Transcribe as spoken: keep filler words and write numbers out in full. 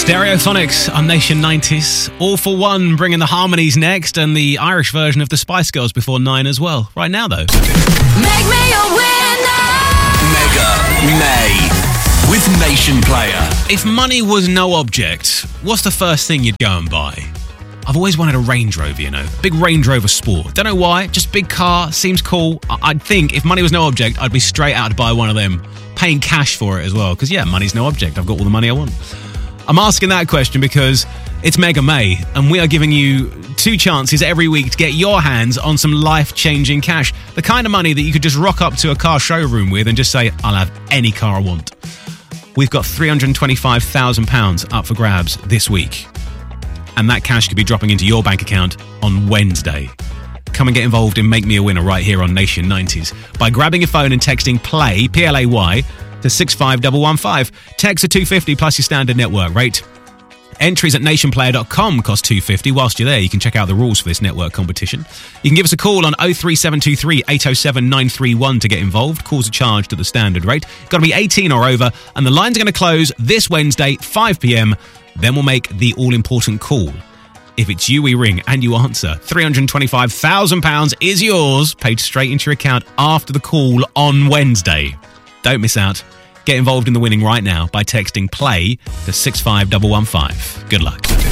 Stereophonics on Nation nineties. All for One bringing the harmonies next, and the Irish version of the Spice Girls before nine as well. Right now, though. Make me a winner! Mega May with Nation Player. If money was no object, what's the first thing you'd go and buy? I've always wanted a Range Rover, you know. Big Range Rover Sport. Don't know why, just big car, seems cool. I- I'd think if money was no object, I'd be straight out to buy one of them. Paying cash for it as well, because yeah, money's no object. I've got all the money I want. I'm asking that question because it's Mega May, and we are giving you two chances every week to get your hands on some life-changing cash. The kind of money that you could just rock up to a car showroom with and just say, I'll have any car I want. We've got three hundred twenty-five thousand pounds up for grabs this week. And that cash could be dropping into your bank account on Wednesday. Come and get involved in Make Me a Winner right here on Nation nineties by grabbing your phone and texting PLAY, P L A Y, to six five one one five. Text at two fifty plus your standard network rate. Entries at nation player dot com cost two fifty. Whilst you're there, you can check out the rules for this network competition. You can give us a call on oh three seven two three, eight oh seven, nine three one to get involved. Calls are charged at the standard rate. Got to be eighteen or over, and the lines are going to close this Wednesday, five p.m. Then we'll make the all-important call. If it's you we ring and you answer, three hundred twenty-five thousand pounds is yours, paid straight into your account after the call on Wednesday. Don't miss out. Get involved in the winning right now by texting PLAY to six five one one five. Good luck.